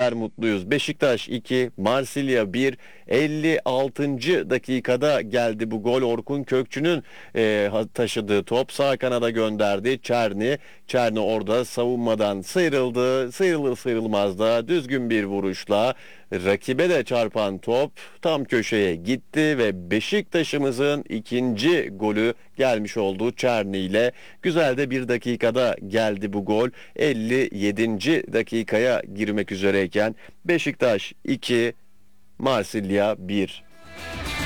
bizler mutluyuz. Beşiktaş 2, Marsilya 1. 56. dakikada geldi bu gol. Orkun Kökçü'nün taşıdığı top sağ kanada gönderdi. Çerni orada savunmadan sıyrıldı. Sıyrılır sıyrılmaz da düzgün bir vuruşla rakibe de çarpan top tam köşeye gitti ve Beşiktaş'ımızın ikinci golü gelmiş oldu Çerni ile. Güzel de bir dakikada geldi bu gol. 57. dakikaya girmek üzereyken Beşiktaş 2, Marsilya 1.